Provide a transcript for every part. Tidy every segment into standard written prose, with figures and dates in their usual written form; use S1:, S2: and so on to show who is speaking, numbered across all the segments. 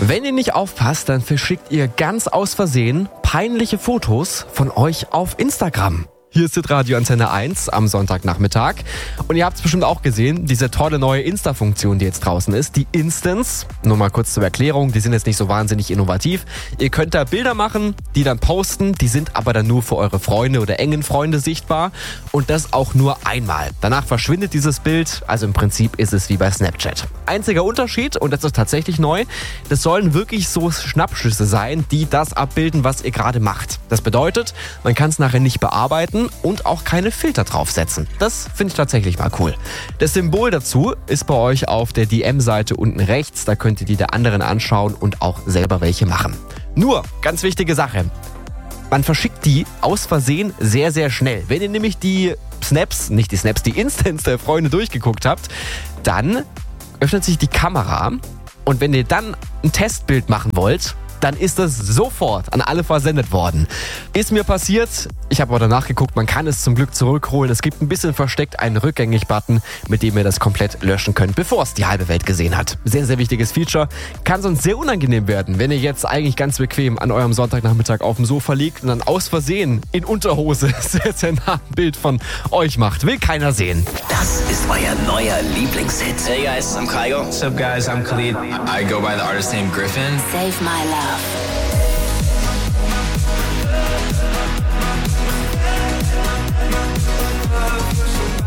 S1: Wenn ihr nicht aufpasst, dann verschickt ihr ganz aus Versehen peinliche Fotos von euch auf Instagram. Hier ist Radio Antenne 1 am Sonntagnachmittag. Und ihr habt es bestimmt auch gesehen, diese tolle neue Insta-Funktion, die jetzt draußen ist, die Instans. Nur mal kurz zur Erklärung, die sind jetzt nicht so wahnsinnig innovativ. Ihr könnt da Bilder machen, die dann posten, die sind aber dann nur für eure Freunde oder engen Freunde sichtbar. Und das auch nur einmal. Danach verschwindet dieses Bild, also im Prinzip ist es wie bei Snapchat. Einziger Unterschied, und das ist tatsächlich neu, das sollen wirklich so Schnappschüsse sein, die das abbilden, was ihr gerade macht. Das bedeutet, man kann es nachher nicht bearbeiten und auch keine Filter draufsetzen. Das finde ich tatsächlich mal cool. Das Symbol dazu ist bei euch auf der DM-Seite unten rechts. Da könnt ihr die der anderen anschauen und auch selber welche machen. Nur, ganz wichtige Sache. Man verschickt die aus Versehen sehr, sehr schnell. Wenn ihr nämlich die Instans der Freunde durchgeguckt habt, dann öffnet sich die Kamera und wenn ihr dann ein Testbild machen wollt, dann ist das sofort an alle versendet worden. Ist mir passiert, ich habe aber danach geguckt, man kann es zum Glück zurückholen. Es gibt ein bisschen versteckt einen Rückgängig-Button, mit dem ihr das komplett löschen könnt, bevor es die halbe Welt gesehen hat. Sehr, sehr wichtiges Feature. Kann sonst sehr unangenehm werden, wenn ihr jetzt eigentlich ganz bequem an eurem Sonntagnachmittag auf dem Sofa liegt und dann aus Versehen in Unterhose sehr, sehr nah ein Bild von euch macht. Will keiner sehen.
S2: Das ist euer neuer Lieblingshit.
S3: Hey guys, I'm Kygo.
S4: What's up guys, I'm Khalid.
S3: I go by the artist name Griffin.
S5: Save My Love.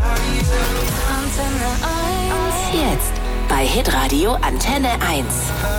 S5: Jetzt bei Hitradio Antenne 1.